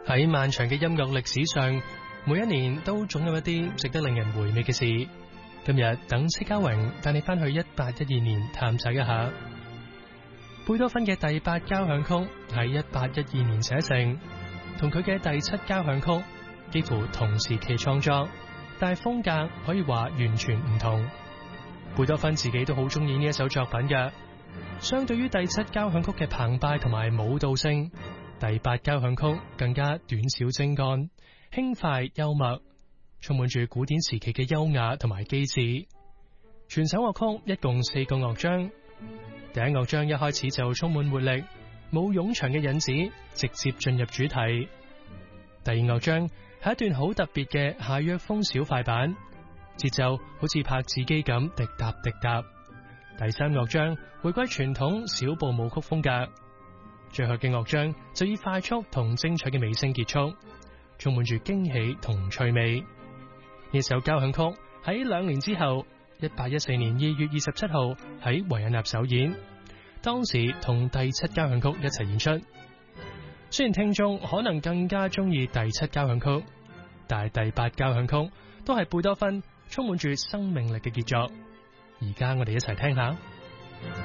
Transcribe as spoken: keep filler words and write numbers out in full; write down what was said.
喺漫長嘅音樂歷史上，每一年都總有一啲值得令人回味嘅事。今日等戚家榮帶你翻去一八一二年探索一下。貝多芬嘅第八交響曲喺一八一二年寫成，同佢嘅第七交響曲幾乎同時期創作，但係風格可以話完全唔同。貝多芬自己都好中意呢一首作品嘅。相對於第七交響曲嘅澎湃同埋舞蹈性，第八交響曲更加短小精幹、輕快幽默，充滿住古典時期嘅優雅同埋機智。全首樂曲一共四個樂章，第一樂章一開始就充滿活力，冇冗長嘅引子，直接進入主題。第二樂章係一段好特別嘅夏約風小快板，節奏好似拍子機咁滴答滴答。第三樂章回歸傳統小步舞曲風格，最後嘅樂章就以快速同精彩嘅尾聲結束，充滿住驚喜同趣味。呢首交響曲喺兩年之後，一八一四年二月二十七號喺維也納首演，當時同第七交響曲一齊演出。雖然聽眾可能更加中意第七交響曲，但係第八交響曲都係貝多芬充滿住生命力嘅傑作。而家我哋一齊聽下。